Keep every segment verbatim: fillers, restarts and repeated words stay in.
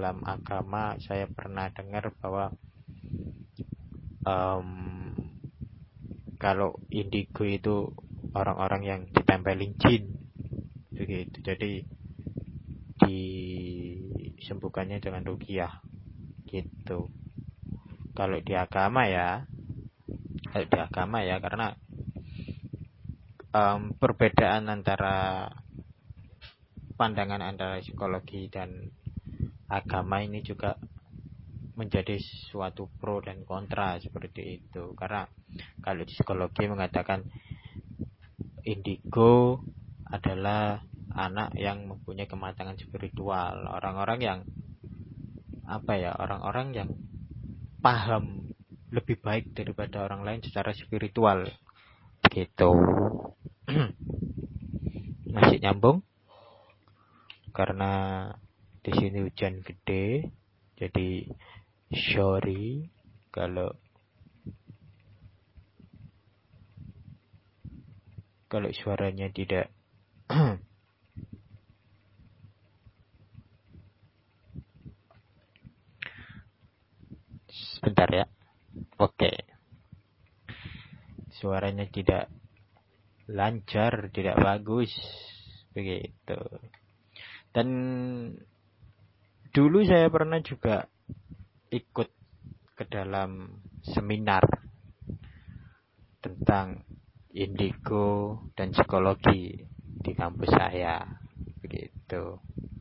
dalam agama saya pernah dengar bahwa um, kalau indigo itu orang-orang yang ditempelin jin begitu. Jadi disembuhkannya dengan ruqyah gitu. Kalau di agama ya, kalau di agama ya karena um, perbedaan antara pandangan antara psikologi dan agama ini juga menjadi suatu pro dan kontra seperti itu. Karena kalau di psikologi mengatakan indigo adalah anak yang mempunyai kematangan spiritual, orang-orang yang apa ya, orang-orang yang paham lebih baik daripada orang lain secara spiritual gitu. Masih nyambung? Karena di sini hujan gede, jadi sorry kalau kalau suaranya tidak sebentar ya. Oke. Suaranya tidak lancar, tidak bagus begitu. Dan dulu saya pernah juga ikut ke dalam seminar tentang indigo dan psikologi di kampus saya begitu.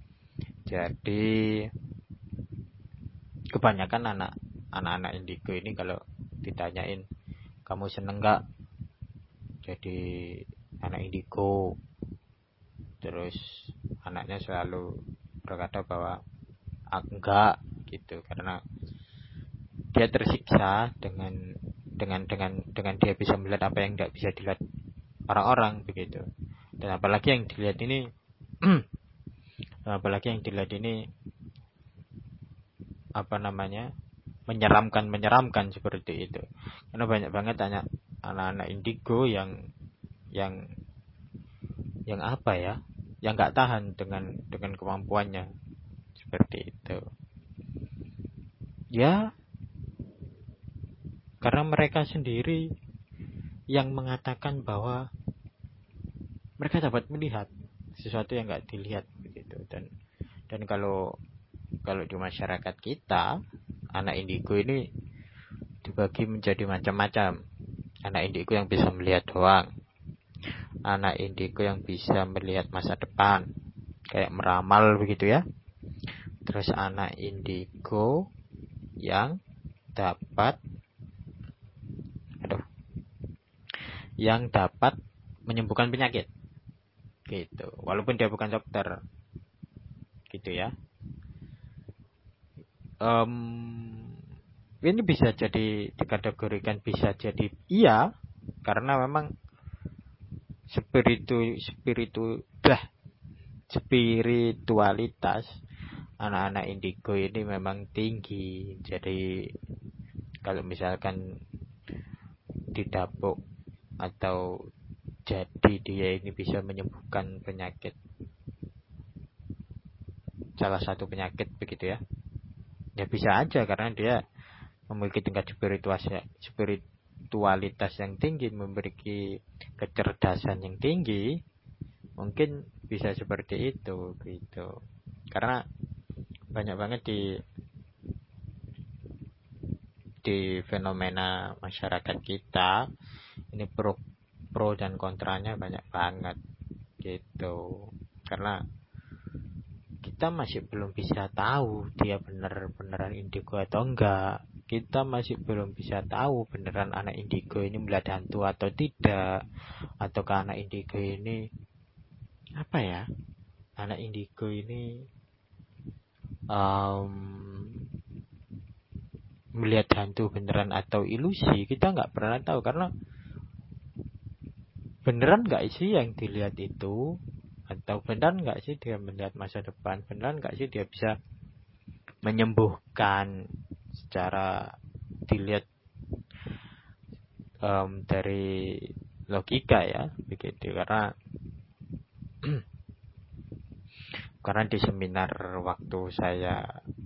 Jadi kebanyakan anak anak-anak indigo ini kalau ditanyain kamu seneng gak jadi anak indigo, terus anaknya selalu berkata bahwa enggak gitu, karena dia tersiksa dengan dengan dengan dengan dia bisa melihat apa yang tidak bisa dilihat orang-orang begitu. Dan apalagi yang dilihat ini apalagi yang dilihat ini apa namanya menyeramkan menyeramkan seperti itu. Karena banyak banget tanya anak-anak indigo yang yang yang apa ya, yang nggak tahan dengan dengan kemampuannya seperti itu. Ya, karena mereka sendiri yang mengatakan bahwa mereka dapat melihat sesuatu yang nggak dilihat begitu. Dan dan kalau kalau di masyarakat kita, anak indigo ini dibagi menjadi macam-macam. Anak indigo yang bisa melihat doang, anak indigo yang bisa melihat masa depan, kayak meramal begitu ya. Terus anak indigo yang dapat aduh, yang dapat menyembuhkan penyakit gitu, walaupun dia bukan dokter gitu ya. Um, ini bisa jadi dikategorikan bisa jadi iya, karena memang spiritu spiritu dah spiritualitas anak-anak indigo ini memang tinggi. Jadi kalau misalkan didapuk atau jadi dia ini bisa menyembuhkan penyakit, salah satu penyakit begitu ya, ya bisa aja karena dia memiliki tingkat spiritualitas spiritualitas yang tinggi, memiliki kecerdasan yang tinggi, mungkin bisa seperti itu gitu. Karena banyak banget di di fenomena masyarakat kita ini pro pro dan kontranya banyak banget gitu. Karena kita masih belum bisa tahu dia benar-beneran indigo atau enggak. Kita masih belum bisa tahu beneran anak indigo ini melihat hantu atau tidak, ataukah anak indigo ini apa ya, anak indigo ini um, melihat hantu beneran atau ilusi. Kita nggak pernah tahu, karena beneran nggak sih yang dilihat itu, atau beneran nggak sih dia melihat masa depan, beneran nggak sih dia bisa menyembuhkan secara dilihat um, dari logika ya begitu. Karena karena di seminar waktu saya